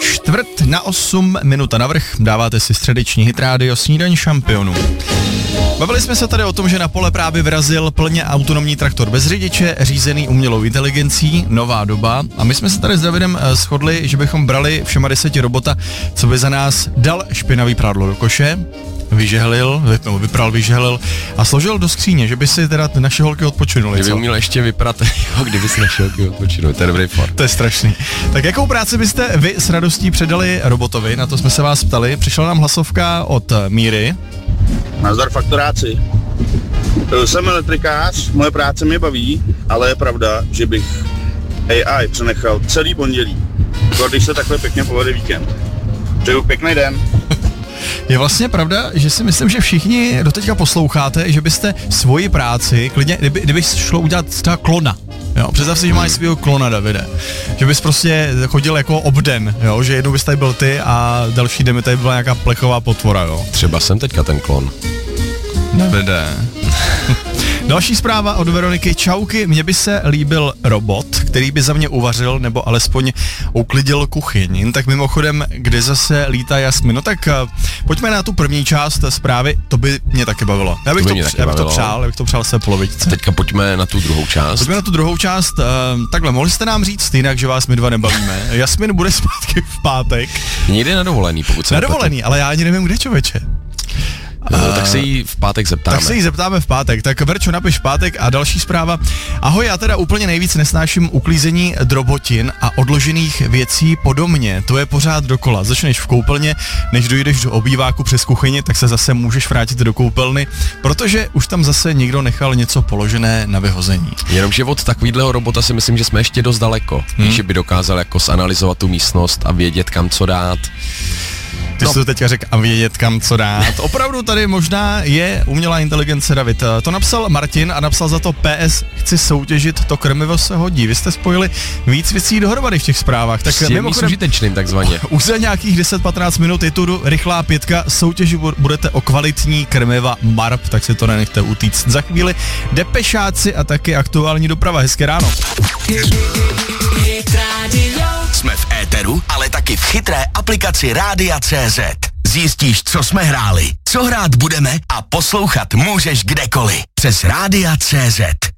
7:45, minuta navrch, dáváte si středeční hit rádio Snídaň šampionů. Bavili jsme se tady o tom, že na pole právě vyrazil plně autonomní traktor bez řidiče, řízený umělou inteligencí, nová doba. A my jsme se tady s Davidem shodli, že bychom brali všema 10 robota, co by za nás dal špinavý prádlo do koše, vypral, vyžehlil a složil do skříně, že by si teda naše holky odpočinuli. Kdyby uměl ještě vyprat, kdyby si naše holky odpočinuli, to je dobrý fakt. To je strašný. Tak jakou práci byste vy s radostí předali robotovi, na to jsme se vás ptali. Přišla nám hlasovka od Míry. Nazdar faktoráci. Jsem elektrikář, moje práce mě baví, ale je pravda, že bych AI přenechal celý pondělí, když se takhle pěkně povede víkend. Přeju pěkný den. Je vlastně pravda, že si myslím, že všichni doteďka posloucháte, že byste svoji práci, klidně, kdybych šlo udělat třeba klona, jo, představ si, že máš svýho klona, Davide, že bys prostě chodil jako obden, jo, že jednou bys tady byl ty a další den by tady byla nějaká plechová potvora, jo. Třeba jsem teďka ten klon. Davide. Další zpráva od Veroniky. Čauky, mně by se líbil robot, který by za mě uvařil nebo alespoň uklidil kuchyň. Tak mimochodem, kde zase lítá Jasmin? No tak pojďme na tu první část zprávy, to by mě taky bavilo. Já bych to přál své polovičce. Teďka pojďme na tu druhou část. Pojďme na tu druhou část. Takhle, mohli jste nám říct jinak, že vás my dva nebavíme. Jasmin bude zpátky v pátek. Někde na dovolený, pokud se na dovolený, ale já ani nevím, kde, člověče. Tak se jí v pátek zeptáme. Tak se jí zeptáme v pátek. Tak Verčo, napiš v pátek. A další zpráva. Ahoj, já teda úplně nejvíc nesnáším uklízení drobotin a odložených věcí po domě. To je pořád dokola. Začneš v koupelně, než dojdeš do obýváku přes kuchyni, tak se zase můžeš vrátit do koupelny, protože už tam zase někdo nechal něco položené na vyhození. Jenomže od takovýhleho robota si myslím, že jsme ještě dost daleko. Že by dokázal jako zanalyzovat tu místnost a vědět, kam co dát. Ty jsi to teďka řekl a vědět, kam co dát. Opravdu tady možná je umělá inteligence, David. To napsal Martin a napsal za to PS, chci soutěžit, to krmivo se hodí. Vy jste spojili víc věcí dohromady v těch zprávách. Tak mimochodem, užitečným takzvaně. Už za nějakých 10-15 minut je tu rychlá 5. Soutěži budete o kvalitní krmiva Marp, tak si to nenechte utíct. Za chvíli Depešáci a taky aktuální doprava. Hezké ráno. Jsme v éteru, ale taky v chytré aplikaci Rádia.cz. Zjistíš, co jsme hráli, co hrát budeme a poslouchat můžeš kdekoliv. Přes Rádia.cz.